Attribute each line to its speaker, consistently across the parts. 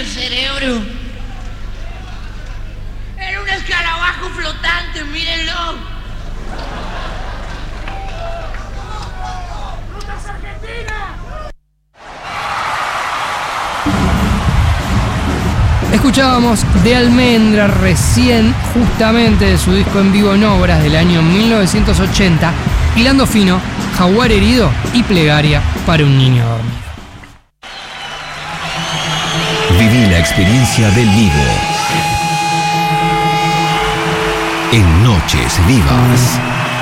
Speaker 1: el cerebro. Era un escarabajo flotante, mírenlo. ¡Rutas Argentinas!
Speaker 2: Escuchábamos de Almendra recién, justamente de su disco en vivo en obras del año 1980, Hilando Fino, Jaguar Herido y Plegaria para un niño dormido.
Speaker 3: Viví la experiencia del vivo en Noches Vivas.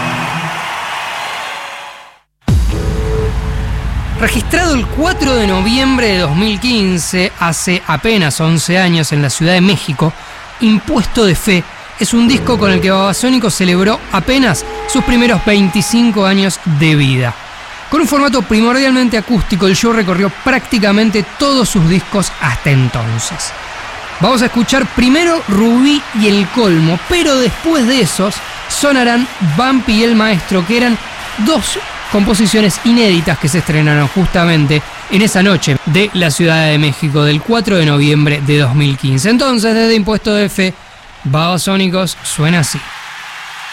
Speaker 2: Registrado el 4 de noviembre de 2015, hace apenas 11 años en la Ciudad de México, Impuesto de Fe es un disco con el que Babasónicos celebró apenas sus primeros 25 años de vida. Con un formato primordialmente acústico, el show recorrió prácticamente todos sus discos hasta entonces. Vamos a escuchar primero Rubí y El Colmo, pero después de esos sonarán Vampi y El Maestro, que eran dos composiciones inéditas que se estrenaron justamente en esa noche de la Ciudad de México del 4 de noviembre de 2015. Entonces, desde Impuesto de Fe, Babasónicos suena así.